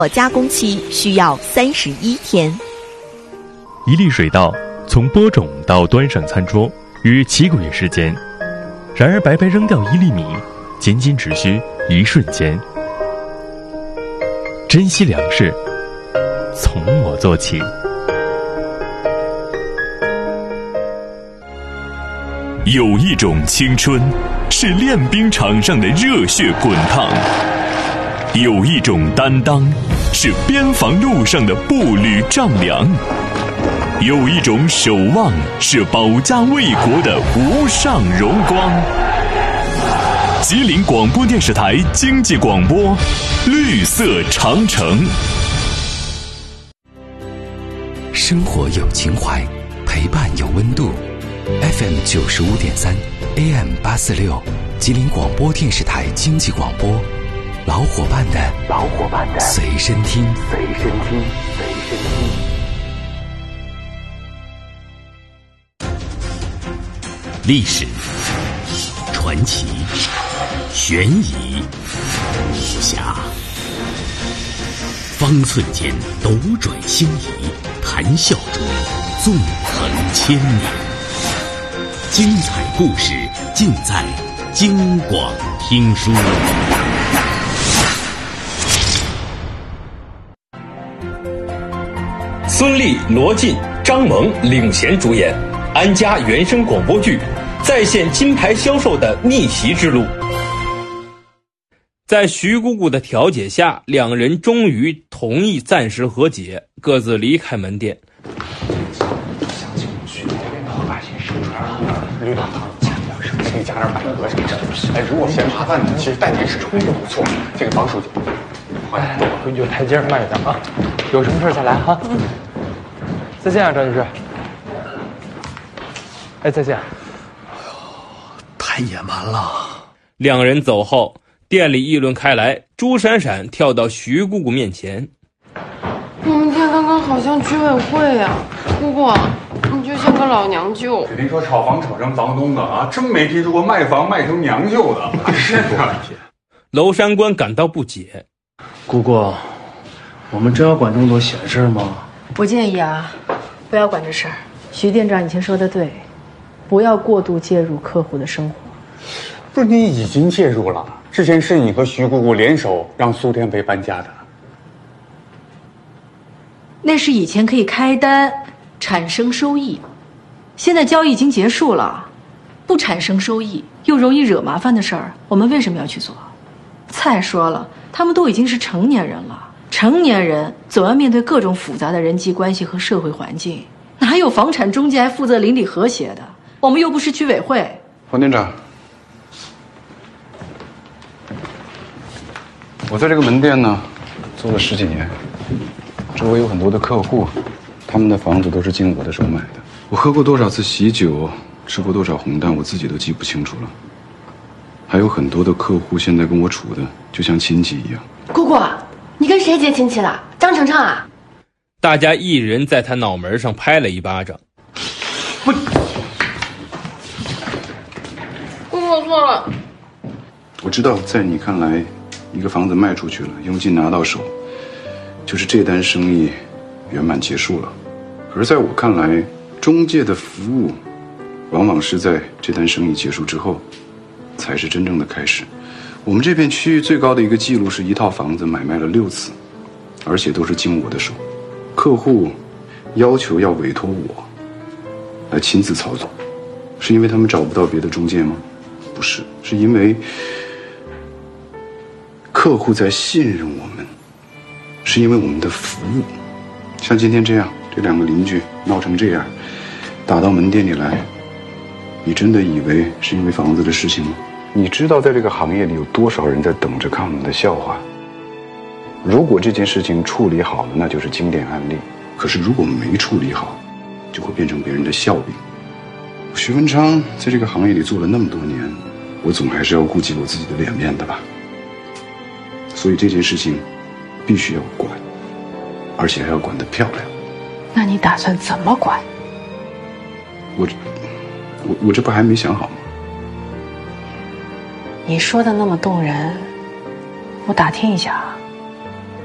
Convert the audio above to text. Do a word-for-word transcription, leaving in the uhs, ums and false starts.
加工期需要三十一天。 一粒水稻从播种到端上餐桌约七个月时间，然而白白扔掉一粒米，仅仅只需一瞬间。珍惜粮食，从我做起。 有一种青春，是练兵场上的热血滚烫；有一种担当，是边防路上的步履丈量；有一种守望，是保家卫国的无上荣光。吉林广播电视台经济广播，绿色长城。 生活有情怀，陪伴有温度。F M 九十五点三 ，A M 八四六，吉林广播电视台经济广播，老伙伴的老伙伴的随身听，随身听，随身听。历史、传奇、悬疑、武侠，方寸间斗转星移，谈笑中纵横千年。精彩故事尽在京广听书。 孙俪、罗晋、张萌领衔主演安家原声广播剧，再现金牌销售的逆袭之路。在徐姑姑的调解下，两人终于同意暂时和解，各自离开门店。 绿豆汤加点生，可以加点百合什么的。哎，如果嫌麻烦呢，其实带点水冲就不错。这个房书记，哎，我回去就台阶上慢点啊，有什么事再来哈。嗯，再见啊，张女士。哎，再见。哎呦， 太野蛮了。 两人走后，店里议论开来。朱闪闪跳到徐姑姑面前：“ 我们店刚刚好像居委会呀、啊，姑姑。”你就像个老娘舅。 听说炒房炒成房东的啊，真没听说过卖房卖成娘舅的。是啊， 娄山官感到不解。 姑姑，我们真要管这么多闲事吗？ 我建议啊，不要管这事儿。徐店长以前说的对，不要过度介入客户的生活。 不是你已经介入了，之前是你和徐姑姑联手让苏天飞搬家的。 那是以前可以开单产生收益，现在交易已经结束了，不产生收益又容易惹麻烦的事儿，我们为什么要去做？再说了，他们都已经是成年人了，成年人总要面对各种复杂的人际关系和社会环境，哪有房产中介还负责邻里和谐的？我们又不是居委会。 黄店长，我在这个门店呢做了十几年，周围有很多的客户，他们的房子都是经我的手买的。我喝过多少次喜酒，吃过多少红蛋，我自己都记不清楚了。还有很多的客户现在跟我处的就像亲戚一样。 姑姑，你跟谁结亲戚了？张程程啊？ 大家一人在他脑门上拍了一巴掌。 不，姑姑，我错了。 我知道，在你看来，一个房子卖出去了，佣金拿到手，就是这单生意圆满结束了。可是在我看来，中介的服务往往是在这单生意结束之后才是真正的开始。我们这片区域最高的一个记录是一套房子买卖了六次，而且都是经我的手。客户要求要委托我来亲自操作，是因为他们找不到别的中介吗？不是，是因为客户在信任我们，是因为我们的服务。像今天这样，这两个邻居闹成这样，打到门店里来，你真的以为是因为房子的事情吗？你知道在这个行业里有多少人在等着看我们的笑话？如果这件事情处理好了，那就是经典案例。可是如果没处理好，就会变成别人的笑柄。徐文昌在这个行业里做了那么多年，我总还是要顾及我自己的脸面的吧。所以这件事情必须要管，而且还要管得漂亮。 那你打算怎么管？ 我我我这不还没想好吗？ 你说的那么动人，我打听一下啊。